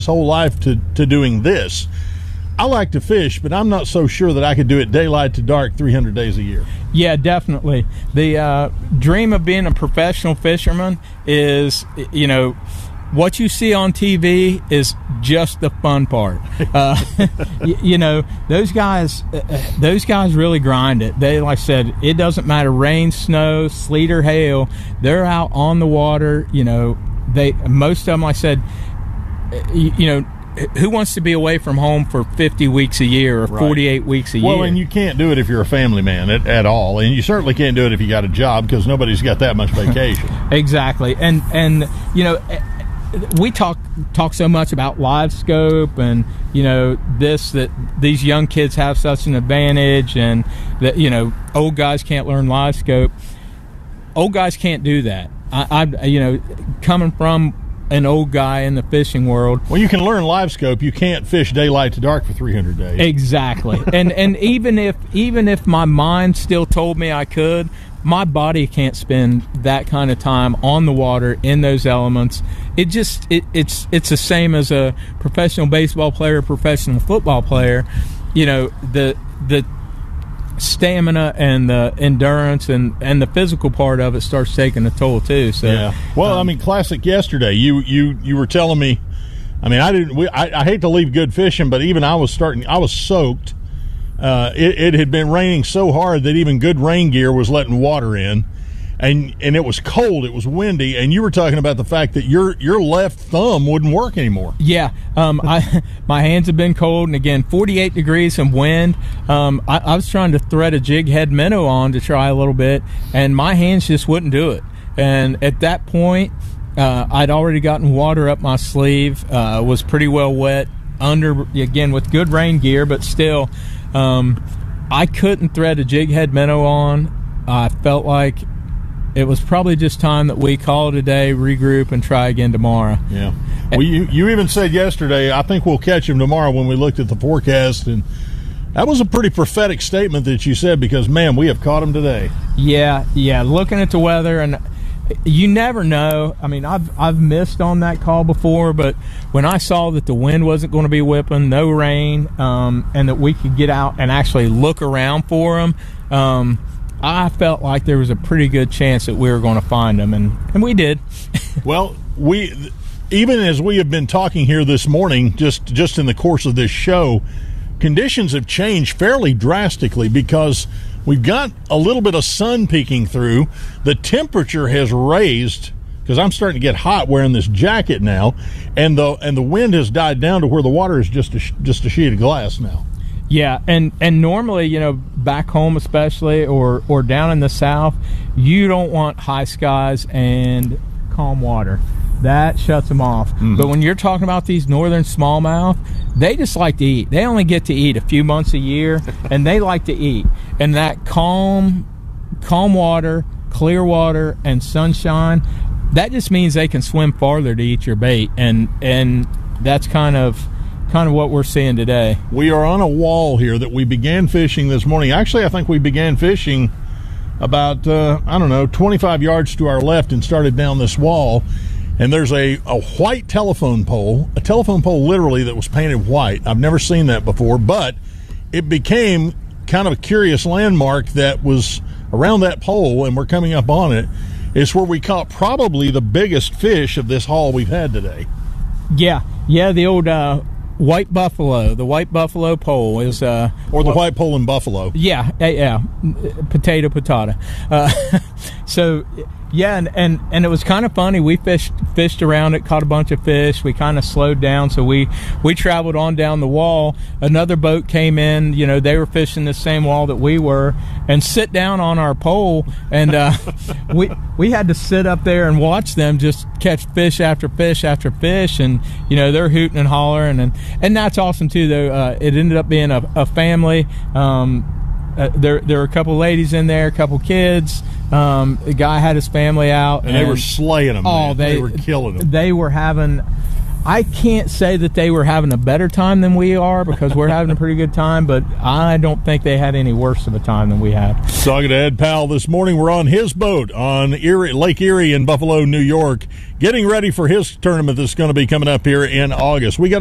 whole life to doing this. I like to fish, but I'm not so sure that I could do it daylight to dark 300 days a year. Yeah, definitely. The dream of being a professional fisherman is, what you see on TV is just the fun part. Those guys really grind it. They, like I said, it doesn't matter rain, snow, sleet, or hail. They're out on the water. Most of them, like I said, who wants to be away from home for 50 weeks a year or 48 weeks a year? Well, and you can't do it if you're a family man at all, and you certainly can't do it if you got a job, because nobody's got that much vacation. Exactly. And we talk so much about live scope and that these young kids have such an advantage, and that old guys can't learn live scope. Old guys can't do that. Coming from an old guy in the fishing world. Well, you can learn live scope. You can't fish daylight to dark for 300 days. Exactly. and even if my mind still told me I could, my body can't spend that kind of time on the water in those elements. It's the same as a professional baseball player, professional football player. The stamina and the endurance and the physical part of it starts taking a toll too. So yeah. Well, classic yesterday. You were telling me. I hate to leave good fishing, but even I was soaked. It had been raining so hard that even good rain gear was letting water in, and it was cold. It was windy, and you were talking about the fact that your left thumb wouldn't work anymore. Yeah, my hands have been cold, and again, 48 degrees and wind. I was trying to thread a jig head minnow on to try a little bit, and my hands just wouldn't do it. And at that point, I'd already gotten water up my sleeve. Was pretty well wet again with good rain gear, but still. I couldn't thread a jig head minnow on. I felt like it was probably just time that we call it a day, regroup, and try again tomorrow. Yeah. Well, you even said yesterday, I think we'll catch him tomorrow when we looked at the forecast, and that was a pretty prophetic statement that you said, because, man, we have caught him today. Yeah, looking at the weather, and you never know. I've missed on that call before, but when I saw that the wind wasn't going to be whipping, no rain, and that we could get out and actually look around for them, I felt like there was a pretty good chance that we were going to find them, and we did. Well, even as we have been talking here this morning, just in the course of this show, conditions have changed fairly drastically, because we've got a little bit of sun peeking through. The temperature has raised, because I'm starting to get hot wearing this jacket now, and the wind has died down to where the water is just a sheet of glass now. Yeah, and normally, back home especially, or down in the south, you don't want high skies and calm water. That shuts them off. Mm-hmm. But when you're talking about these northern smallmouth, they just like to eat. They only get to eat a few months a year, and they like to eat. And that calm water, clear water, and sunshine, that just means they can swim farther to eat your bait. And that's kind of what we're seeing today. We are on a wall here that we began fishing this morning. Actually, I think we began fishing about 25 yards to our left and started down this wall. And there's a white telephone pole literally that was painted white. I've never seen that before, but it became kind of a curious landmark that was around that pole, and we're coming up on it. It's where we caught probably the biggest fish of this haul we've had today. Yeah, the old white buffalo. The white buffalo pole is or the white pole in buffalo. Yeah. Potato. So yeah, and it was kind of funny. We fished around it, caught a bunch of fish. We kind of slowed down, so we traveled on down the wall. Another boat came in. They were fishing the same wall that we were, and sit down on our pole, and we had to sit up there and watch them just catch fish after fish after fish, and they're hooting and hollering, and that's awesome too. Though it ended up being a family. There were a couple ladies in there, a couple kids. The guy had his family out, and they were slaying them. Oh, they were killing them. They were having I can't say that they were having a better time than we are, because we're having a pretty good time, but I don't think they had any worse of a time than we had. Talking to Ed Powell this morning, we're on his boat on Lake Erie in Buffalo, New York, getting ready for his tournament that's going to be coming up here in August. We got